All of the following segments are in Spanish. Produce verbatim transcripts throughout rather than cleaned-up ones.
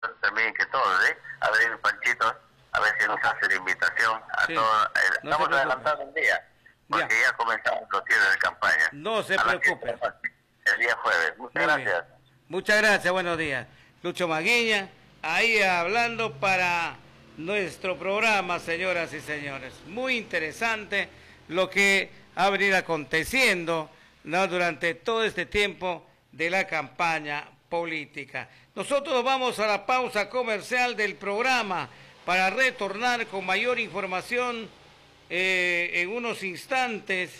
también que todos, ¿eh? A ver, Panchito, a ver si nos hace la invitación a Sí. todos. Eh, No estamos se preocupe. adelantando un día, porque ya, ya comenzamos los cierres de campaña. No se A las preocupe. siete de la noche, el día jueves. Muchas Muy bien. gracias. Muchas gracias, buenos días. Lucho Maguiña, ahí hablando para nuestro programa, señoras y señores. Muy interesante lo que ha venido aconteciendo, ¿no?, durante todo este tiempo de la campaña política. Nosotros vamos a la pausa comercial del programa para retornar con mayor información eh, en unos instantes.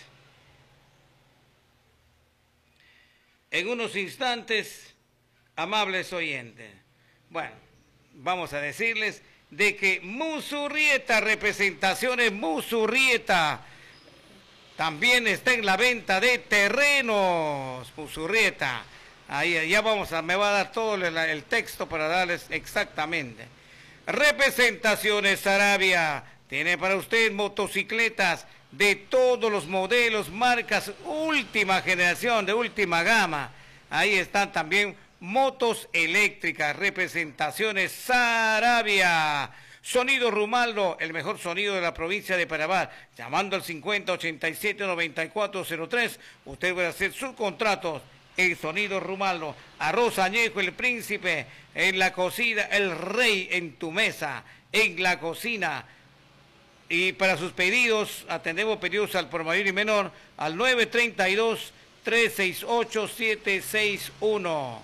En unos instantes, amables oyentes. Bueno, vamos a decirles de que Musurrieta, Representaciones Musurrieta, también está en la venta de terrenos, Musurrieta. Ahí ya vamos a, me va a dar todo el, el texto para darles exactamente. Representaciones Arabia, tiene para usted motocicletas de todos los modelos, marcas, última generación, de última gama. Ahí están también motos eléctricas, Representaciones Sarabia. Sonido Rumaldo, el mejor sonido de la provincia de Panamá. Llamando al cincuenta ochenta y siete noventa y cuatro cero tres, usted va a hacer sus contratos. El Sonido Rumaldo. Arroz Añejo, el príncipe, en la cocina, el rey en tu mesa, en la cocina. Y para sus pedidos, atendemos pedidos al por mayor y menor al nueve tres dos, tres seis ocho, siete seis uno.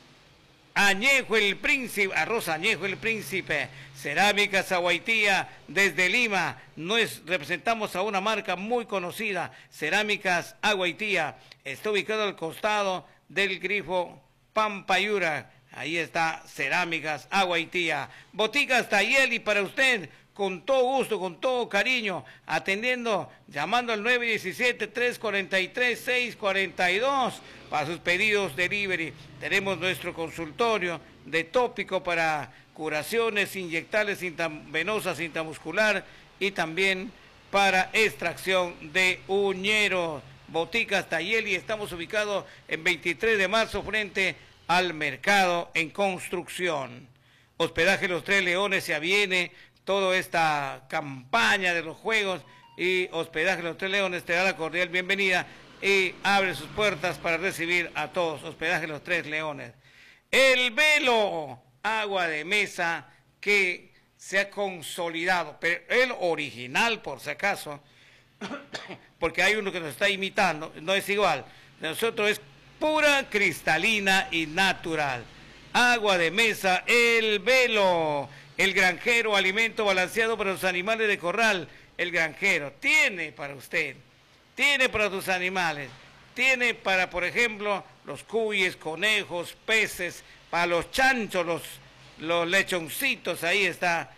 Añejo el Príncipe, Arroz Añejo el Príncipe, Cerámicas Aguaitía desde Lima. Nos representamos a una marca muy conocida, Cerámicas Aguaitía. Está ubicado al costado del grifo Pampayura. Ahí está Cerámicas Aguaitía. Boticas Tayeli para usted, con todo gusto, con todo cariño, atendiendo, llamando al nueve uno siete, tres cuatro tres, seis cuatro dos para sus pedidos delivery. Tenemos nuestro consultorio de tópico para curaciones inyectables intravenosas, intramuscular y también para extracción de uñeros. Boticas Tayeli, estamos ubicados en veintitrés de marzo frente al mercado en construcción. Hospedaje Los Tres Leones se aviene toda esta campaña de los juegos, y Hospedaje Los Tres Leones te da la cordial bienvenida y abre sus puertas para recibir a todos. Hospedaje Los Tres Leones. El Velo, agua de mesa que se ha consolidado, pero el original por si acaso, porque hay uno que nos está imitando, no es igual. De nosotros es pura, cristalina y natural. Agua de mesa, El Velo. El Granjero, alimento balanceado para los animales de corral. El Granjero tiene para usted, tiene para tus animales, tiene para, por ejemplo, los cuyes, conejos, peces, para los chanchos, los, los lechoncitos. Ahí está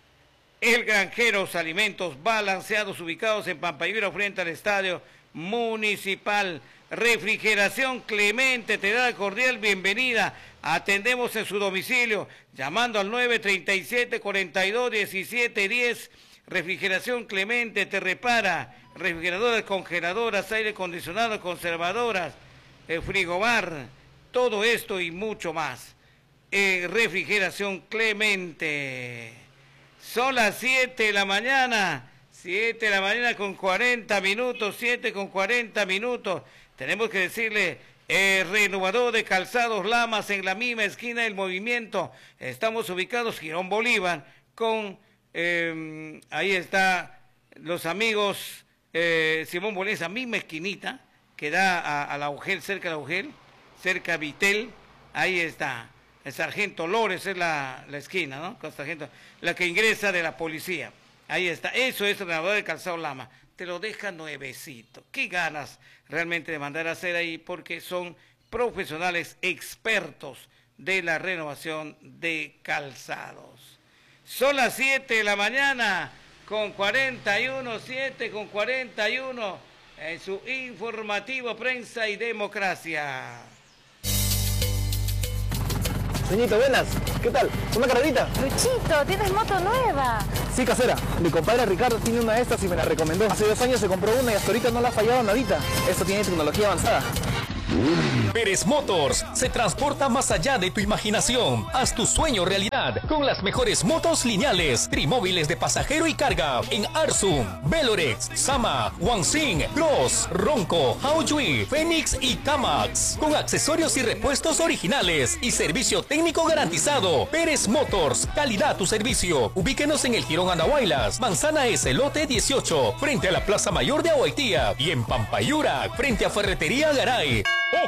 El Granjero, alimentos balanceados, ubicados en Pampayura frente al Estadio Municipal. Refrigeración Clemente te da la cordial bienvenida. Atendemos en su domicilio llamando al nueve tres siete, cuatro dos, uno siete uno cero. Refrigeración Clemente te repara. Refrigeradoras, congeladoras, aire acondicionado, conservadoras, eh, frigobar, todo esto y mucho más. Eh, refrigeración Clemente. Son las siete de la mañana. siete de la mañana con cuarenta minutos. siete con cuarenta minutos. Tenemos que decirle, eh, renovador de calzados Lamas en la misma esquina del movimiento. Estamos ubicados Girón Bolívar con, eh, ahí está los amigos eh, Simón Bolívar, esa misma esquinita que da a, a la Augel, cerca de la Augel, cerca de Vitel. Ahí está, el Sargento Lores es la, la esquina, ¿no? Con sargento, la que ingresa de la policía. Ahí está, eso es el renovador de calzado Lama. Te lo deja nuevecito. Qué ganas realmente de mandar a hacer ahí, porque son profesionales expertos de la renovación de calzados. Son las siete de la mañana con cuarenta y uno, siete con cuarenta y uno en su informativo Prensa y Democracia. Señorita, buenas. ¿Qué tal? ¿Una carrerita? Luchito, ¿tienes moto nueva? Sí, casera. Mi compadre Ricardo tiene una de estas y me la recomendó. Hace dos años se compró una y hasta ahorita no la ha fallado nadita. Esto tiene tecnología avanzada. Pérez Motors se transporta más allá de tu imaginación. Haz tu sueño realidad con las mejores motos lineales, trimóviles de pasajero y carga en Arsum, Velorex, Sama, Wanxing, Cross, Ronco, Haojui, Phoenix y Kamax. Con accesorios y repuestos originales y servicio técnico garantizado. Pérez Motors, calidad a tu servicio. Ubíquenos en el Jirón Andahuaylas, Manzana S, lote dieciocho, frente a la Plaza Mayor de Ahuaytía, y en Pampayura, frente a Ferretería Garay.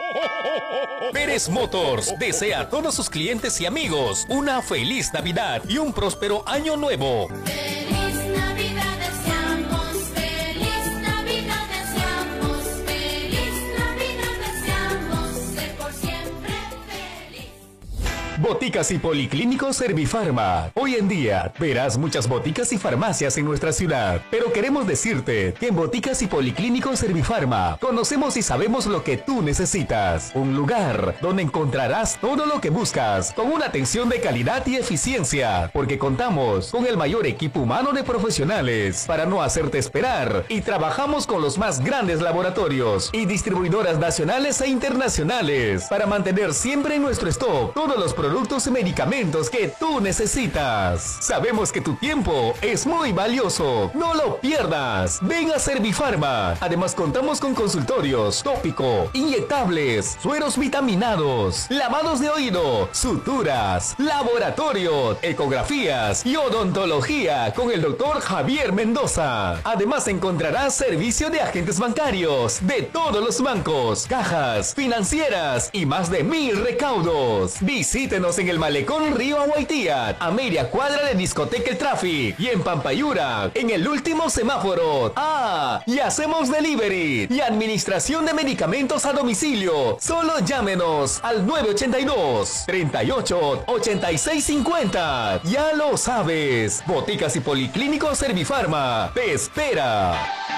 Pérez Motors desea a todos sus clientes y amigos una feliz Navidad y un próspero año nuevo. Feliz Navidad deseamos, feliz Navidad deseamos, feliz Navidad deseamos, ser por siempre feliz. Boticas y Policlínicos Servifarma. Hoy en día verás muchas boticas y farmacias en nuestra ciudad, pero queremos decirte que en Boticas y Policlínicos Servifarma conocemos y sabemos lo que tú necesitas. Un lugar donde encontrarás todo lo que buscas, con una atención de calidad y eficiencia, porque contamos con el mayor equipo humano de profesionales para no hacerte esperar, y trabajamos con los más grandes laboratorios y distribuidoras nacionales e internacionales para mantener siempre en nuestro stock todos los productos y medicamentos que tú necesitas. Sabemos que tu tiempo es muy valioso. No lo pierdas. Ven a Servifarma. Además contamos con consultorios, tópico, inyectables, sueros vitaminados, lavados de oído, suturas, laboratorio, ecografías y odontología con el doctor Javier Mendoza. Además encontrarás servicio de agentes bancarios de todos los bancos, cajas, financieras y más de mil recaudos. Visítenos en el Malecón Río Ahuaytía, a media cuadra de Discoteca El Traffic, y en Pampayura, en el último semáforo. Ah, y hacemos delivery y administración de medicamentos a domicilio. Solo llámenos al nueve ochenta y dos, treinta y ocho, ochenta y seis cincuenta. Ya lo sabes, Boticas y Policlínicos Servifarma te espera.